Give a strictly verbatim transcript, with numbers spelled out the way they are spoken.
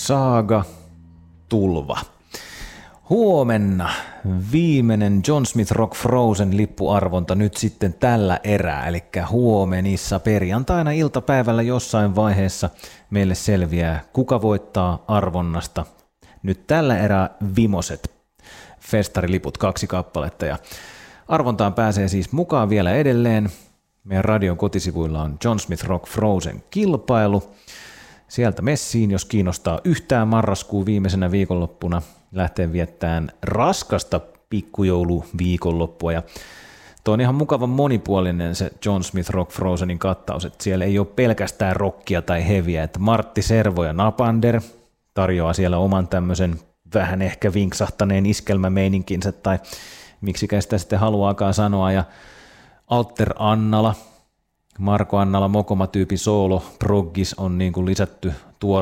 Saaga Tulva. Huomenna viimeinen John Smith Rock Frozen lippuarvonta nyt sitten tällä erää, eli huomenissa perjantaina iltapäivällä jossain vaiheessa meille selviää, kuka voittaa arvonnasta. Nyt tällä erää vimoset festariliput, kaksi kappaletta, ja arvontaan pääsee siis mukaan vielä edelleen. Meidän radion kotisivuilla on John Smith Rock Frozen kilpailu. Sieltä messiin, jos kiinnostaa yhtään marraskuun viimeisenä viikonloppuna, lähtee viettämään raskasta pikkujouluviikonloppua. Ja tuo on ihan mukavan monipuolinen se John Smith Rock Frozenin kattaus, että siellä ei ole pelkästään rockia tai heviä, että Martti Servo ja Napander tarjoaa siellä oman tämmöisen vähän ehkä vinksahtaneen iskelmämeininkinsä tai miksikä sitä sitten haluaakaan sanoa, ja Alter Annala, Marko Annala Mokoma-tyypin soolo proggis on niin kuin lisätty tuoreesti